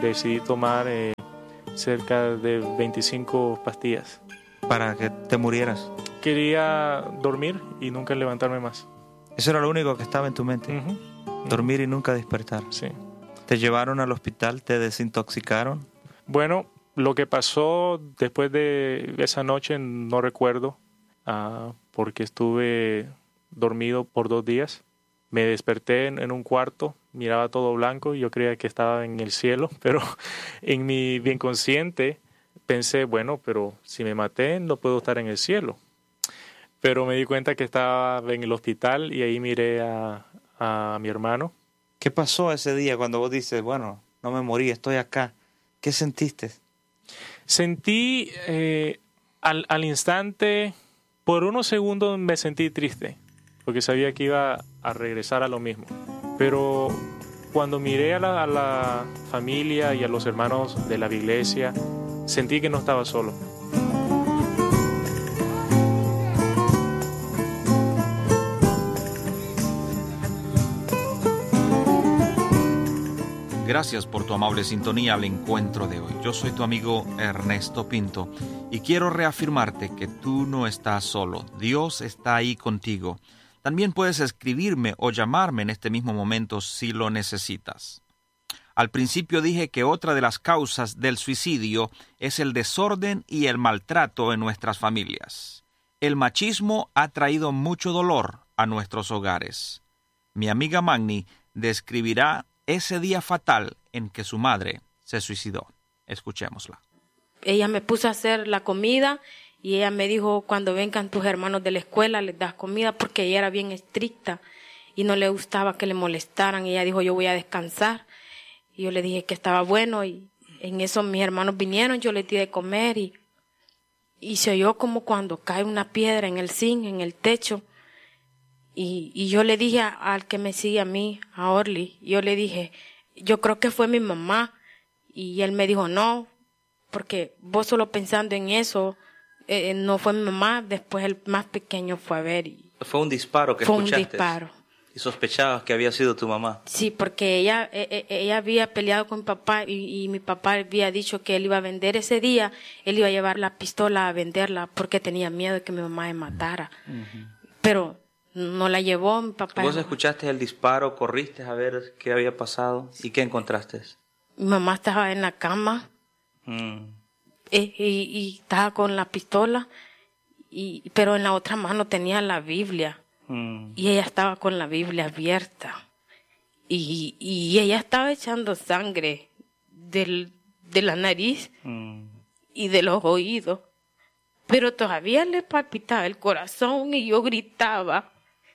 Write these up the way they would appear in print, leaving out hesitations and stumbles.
decidí tomar cerca de 25 pastillas. Para que te murieras. Quería dormir y nunca levantarme más. Eso era lo único que estaba en tu mente. Dormir y nunca despertar. Sí. ¿Te llevaron al hospital? ¿Te desintoxicaron? Bueno, lo que pasó después de esa noche no recuerdo, porque estuve dormido por 2 días. Me desperté en un cuarto, miraba todo blanco y yo creía que estaba en el cielo, pero en mi bien consciente pensé, bueno, pero si me maté no puedo estar en el cielo. Pero me di cuenta que estaba en el hospital y ahí miré a mi hermano. ¿Qué pasó ese día cuando vos dices, bueno, no me morí, estoy acá? ¿Qué sentiste? Sentí al instante, por unos segundos me sentí triste, porque sabía que iba a regresar a lo mismo. Pero cuando miré a la familia y a los hermanos de la iglesia, sentí que no estaba solo. Gracias por tu amable sintonía al encuentro de hoy. Yo soy tu amigo Ernesto Pinto y quiero reafirmarte que tú no estás solo. Dios está ahí contigo. También puedes escribirme o llamarme en este mismo momento si lo necesitas. Al principio dije que otra de las causas del suicidio es el desorden y el maltrato en nuestras familias. El machismo ha traído mucho dolor a nuestros hogares. Mi amiga Magni describirá ese día fatal en que su madre se suicidó. Escuchémosla. Ella me puso a hacer la comida y ella me dijo, cuando vengan tus hermanos de la escuela les das comida, porque ella era bien estricta y no le gustaba que le molestaran. Y ella dijo, yo voy a descansar. Y yo le dije que estaba bueno y en eso mis hermanos vinieron, yo les di de comer y se oyó como cuando cae una piedra en el zinc, en el techo. Y yo le dije al que me sigue a mí, a Orly, yo le dije, yo creo que fue mi mamá. Y él me dijo, no, porque vos solo pensando en eso, no fue mi mamá. Después el más pequeño fue a ver. Fue un disparo que escuchaste. Fue un disparo. ¿Y sospechabas que había sido tu mamá? Sí, porque ella había peleado con mi papá y mi papá había dicho que él iba a vender ese día, él iba a llevar la pistola a venderla porque tenía miedo de que mi mamá me matara. Pero no la llevó mi papá. ¿Vos escuchaste el disparo, corriste a ver qué había pasado y qué encontraste? Mi mamá estaba en la cama y estaba con la pistola, pero en la otra mano tenía la Biblia y ella estaba con la Biblia abierta y ella estaba echando sangre de la nariz y de los oídos, pero todavía le palpitaba el corazón y yo gritaba.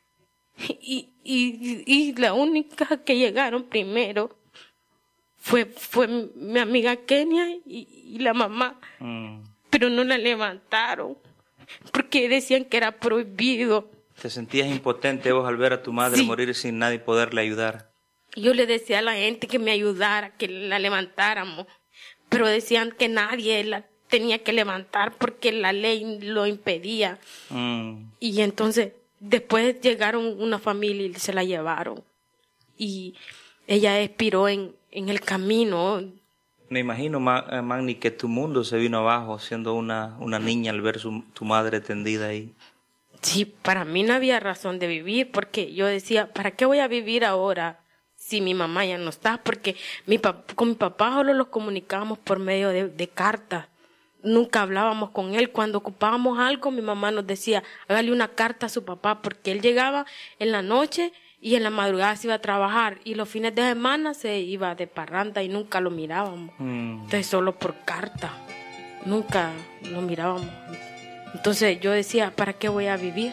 Y la única que llegaron primero fue mi amiga Kenia y la mamá, pero no la levantaron porque decían que era prohibido. ¿Te sentías impotente vos al ver a tu madre morir sin nadie poderle ayudar? Yo le decía a la gente que me ayudara, que la levantáramos, pero decían que nadie la tenía que levantar porque la ley lo impedía. Y entonces después llegaron una familia y se la llevaron. Y ella expiró en el camino. Me imagino, Magni, que tu mundo se vino abajo siendo una niña al ver tu madre tendida ahí. Sí, para mí no había razón de vivir, porque yo decía, ¿para qué voy a vivir ahora si mi mamá ya no está? Porque con mi papá solo los comunicábamos por medio de cartas. Nunca hablábamos con él. Cuando ocupábamos algo, mi mamá nos decía, hágale una carta a su papá, porque él llegaba en la noche y en la madrugada se iba a trabajar y los fines de semana se iba de parranda y nunca lo mirábamos. Entonces solo por carta, nunca lo mirábamos. Entonces yo decía, ¿para qué voy a vivir?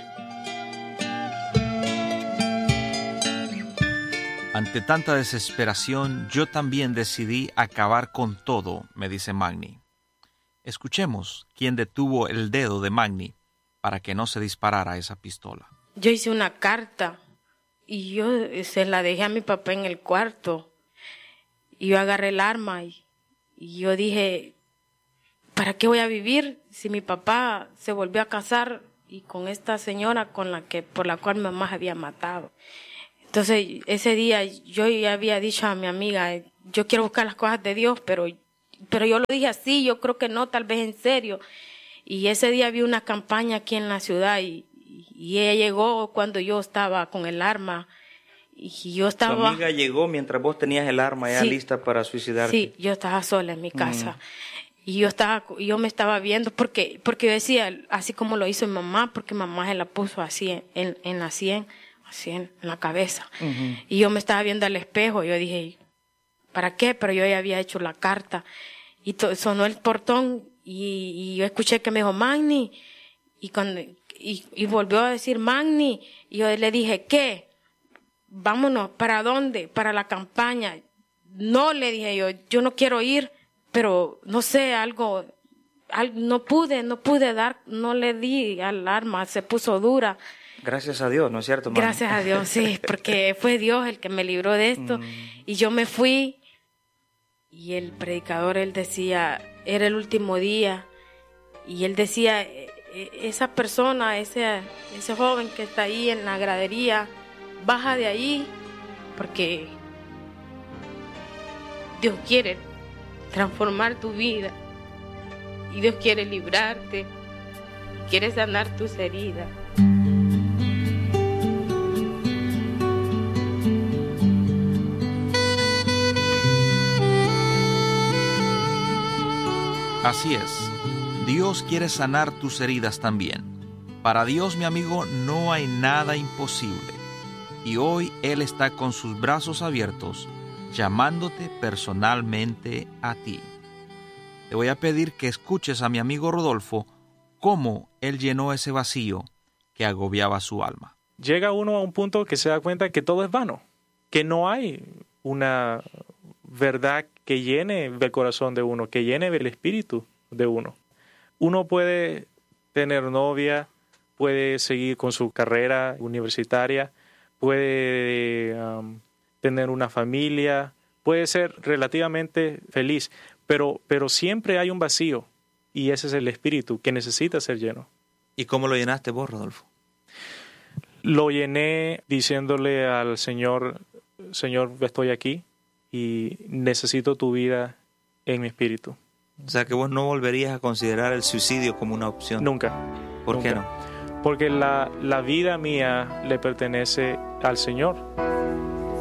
Ante tanta desesperación, yo también decidí acabar con todo, me dice Magni. Escuchemos quién detuvo el dedo de Magni para que no se disparara esa pistola. Yo hice una carta y yo se la dejé a mi papá en el cuarto. Y yo agarré el arma y yo dije, ¿para qué voy a vivir si mi papá se volvió a casar y con esta señora por la cual mi mamá había matado? Entonces ese día yo ya había dicho a mi amiga, yo quiero buscar las cosas de Dios, pero yo lo dije así, yo creo que no, tal vez en serio. Y ese día vi una campaña aquí en la ciudad y ella llegó cuando yo estaba con el arma. Y yo estaba... Tu amiga llegó mientras vos tenías el arma ya lista para suicidarte. Sí, yo estaba sola en mi casa. Y yo me estaba viendo porque yo decía, así como lo hizo mi mamá, porque mamá se la puso así en la sien, así en la cabeza. Y yo me estaba viendo al espejo, yo dije, ¿para qué? Pero yo ya había hecho la carta. Y sonó el portón y yo escuché que me dijo, Magni. Y volvió a decir, Magni. Y yo le dije, ¿qué? Vámonos, ¿para dónde? Para la campaña. No, le dije yo no quiero ir, pero no sé, algo no pude dar, no le di al arma, se puso dura. Gracias a Dios, ¿no es cierto, Magni? Gracias a Dios, sí, porque fue Dios el que me libró de esto. Y yo me fui y el predicador, él decía, era el último día, y él decía, esa persona, ese joven que está ahí en la gradería, baja de ahí, porque Dios quiere transformar tu vida y Dios quiere librarte, quiere sanar tus heridas. Así es, Dios quiere sanar tus heridas también. Para Dios, mi amigo, no hay nada imposible. Y hoy Él está con sus brazos abiertos, llamándote personalmente a ti. Te voy a pedir que escuches a mi amigo Rodolfo cómo él llenó ese vacío que agobiaba su alma. Llega uno a un punto que se da cuenta que todo es vano, que no hay una verdad que llene el corazón de uno, que llene el espíritu de uno. Uno puede tener novia, puede seguir con su carrera universitaria, puede tener una familia, puede ser relativamente feliz, pero siempre hay un vacío y ese es el espíritu que necesita ser lleno. ¿Y cómo lo llenaste vos, Rodolfo? Lo llené diciéndole al Señor, Señor, estoy aquí y necesito tu vida en mi espíritu. O sea que vos no volverías a considerar el suicidio como una opción. Nunca. ¿Por qué no? Porque la vida mía le pertenece al Señor.